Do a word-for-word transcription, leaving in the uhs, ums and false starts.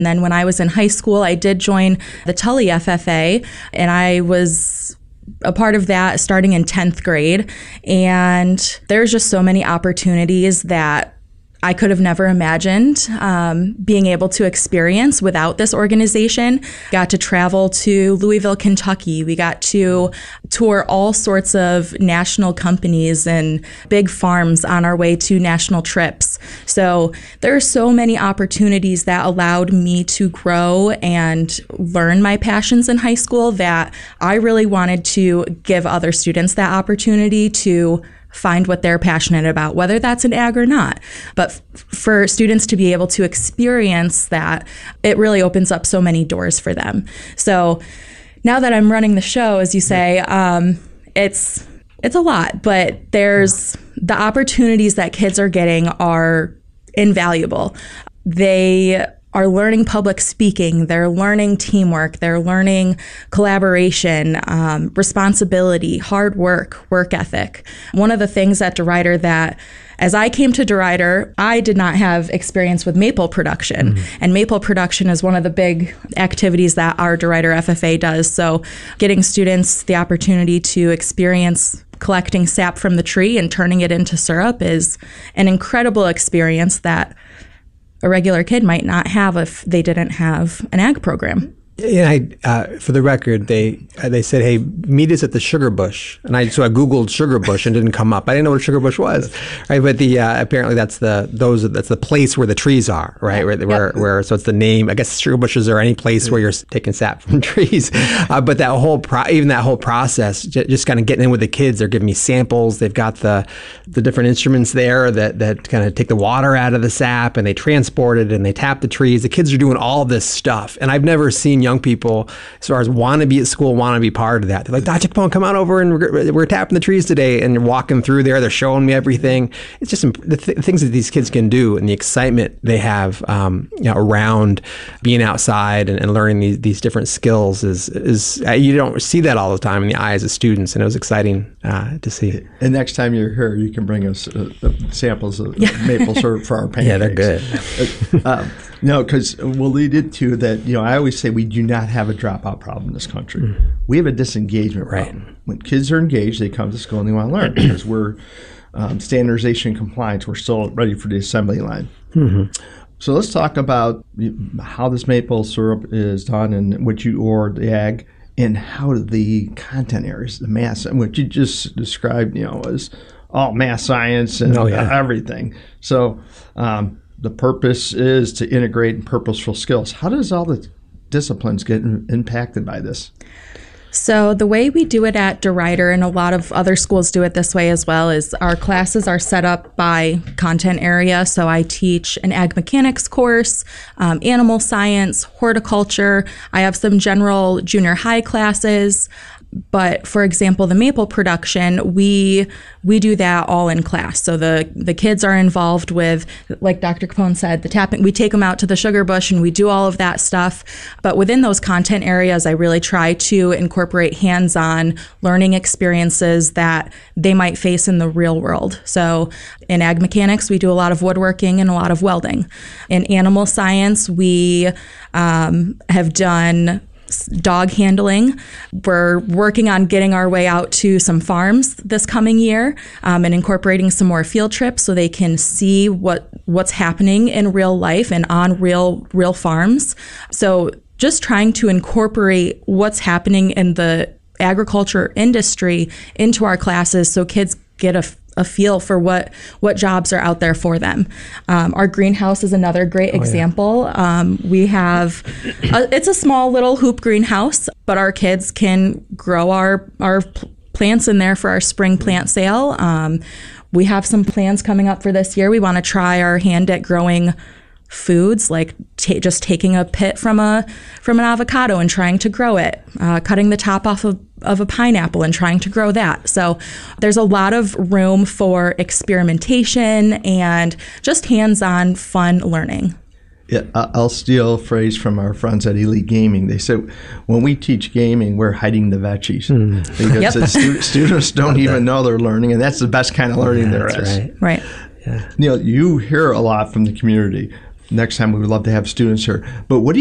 And then when I was in high school, I did join the Tully F F A, and I was a part of that starting in tenth grade. And there's just so many opportunities that I could have never imagined um, being able to experience without this organization. Got to travel to Louisville, Kentucky. We got to tour all sorts of national companies and big farms on our way to national trips. So there are so many opportunities that allowed me to grow and learn my passions in high school that I really wanted to give other students that opportunity to find what they're passionate about, whether that's an ag or not. But f- for students to be able to experience that, it really opens up so many doors for them. So now that I'm running the show, as you say, um, it's it's a lot, but there's the opportunities that kids are getting are invaluable. They are learning public speaking, they're learning teamwork, they're learning collaboration, um, responsibility, hard work, work ethic. One of the things at DeRuyter that, as I came to DeRuyter, I did not have experience with maple production. Mm-hmm. And maple production is one of the big activities that our DeRuyter F F A does. So getting students the opportunity to experience collecting sap from the tree and turning it into syrup is an incredible experience that a regular kid might not have if they didn't have an ag program. Yeah, I, uh, for the record, they uh, they said, "Hey, meet us at the Sugar Bush," and I so I googled Sugar Bush and didn't come up. I didn't know what a Sugar Bush was, right? But the uh, apparently that's the those that's the place where the trees are, right? Where, where, yep. where so it's the name. I guess sugar bushes are any place where you're taking sap from trees. Uh, but that whole pro- even that whole process, j- just kind of getting in with the kids. They're giving me samples. They've got the the different instruments there that that kind of take the water out of the sap and they transport it and they tap the trees. The kids are doing all this stuff, and I've never seen young people as far as want to be at school, want to be part of that. They're like, Doctor Capone, come on over and we're, we're tapping the trees today, and you're walking through there. They're showing me everything. It's just the, th- the things that these kids can do and the excitement they have um, you know, around being outside and, and learning these, these different skills is, is uh, you don't see that all the time in the eyes of students, and it was exciting uh, to see. And next time you're here, you can bring us uh, samples of yeah. maple syrup for our pancakes. Yeah, they're good. um, no, because we'll lead into that. You know, I always say we do not have a dropout problem in this country. Mm. We have a disengagement right. problem. When kids are engaged, they come to school and they want to learn because we're um, standardization compliance. We're still ready for the assembly line. Mm-hmm. So let's talk about how this maple syrup is done and what you or the ag, and how the content areas, the math, and what you just described, you know, as all math science and oh, yeah. everything. So um, the purpose is to integrate purposeful skills. How does all the disciplines get in, impacted by this? So the way we do it at DeRuyter, and a lot of other schools do it this way as well, is our classes are set up by content area. So I teach an ag mechanics course, um, animal science, horticulture. I have some general junior high classes. But for example, the maple production, we we do that all in class. So the, the kids are involved with, like Doctor Capone said, the tapping. We take them out to the sugar bush and we do all of that stuff. But within those content areas, I really try to incorporate hands-on learning experiences that they might face in the real world. So in ag mechanics, we do a lot of woodworking and a lot of welding. In animal science, we um, have done dog handling. We're working on getting our way out to some farms this coming year um, and incorporating some more field trips so they can see what what's happening in real life and on real real farms. So just trying to incorporate what's happening in the agriculture industry into our classes so kids get a a feel for what what jobs are out there for them. Um, our greenhouse is another great oh, example. Yeah. Um, we have, a, it's a small little hoop greenhouse, but our kids can grow our, our plants in there for our spring plant sale. Um, we have some plans coming up for this year. We want to try our hand at growing foods, like t- just taking a pit from a from an avocado and trying to grow it, uh, cutting the top off of, of a pineapple and trying to grow that. So there's a lot of room for experimentation and just hands-on fun learning. Yeah, I'll steal a phrase from our friends at Elite Gaming. They said, when we teach gaming, we're hiding the veggies. Mm. Because yep. the stu- students don't even know they're learning, and that's the best kind of learning yeah, there is. Right. Right. Yeah. Neil, you hear a lot from the community. next time we would love to have students here. But what do you